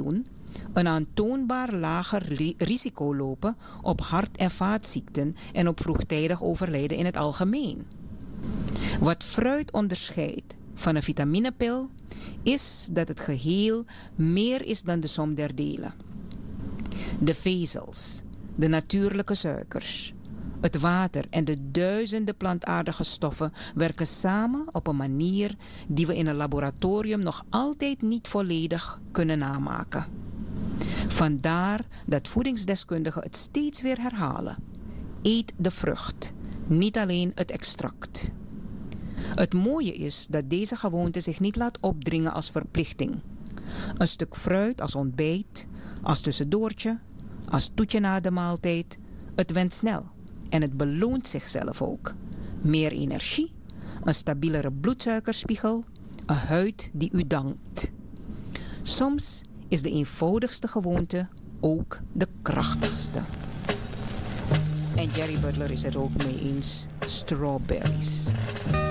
doen, een aantoonbaar lager risico lopen op hart- en vaatziekten en op vroegtijdig overlijden in het algemeen. Wat fruit onderscheidt van een vitaminepil is dat het geheel meer is dan de som der delen. De vezels, de natuurlijke suikers, het water en de duizenden plantaardige stoffen werken samen op een manier die we in een laboratorium nog altijd niet volledig kunnen namaken. Vandaar dat voedingsdeskundigen het steeds weer herhalen. Eet de vrucht, niet alleen het extract. Het mooie is dat deze gewoonte zich niet laat opdringen als verplichting. Een stuk fruit als ontbijt, als tussendoortje, als toetje na de maaltijd, het went snel en het beloont zichzelf ook. Meer energie, een stabielere bloedsuikerspiegel, een huid die u dankt. Soms is de eenvoudigste gewoonte ook de krachtigste. En Jerry Butler is het ook mee eens. Strawberries.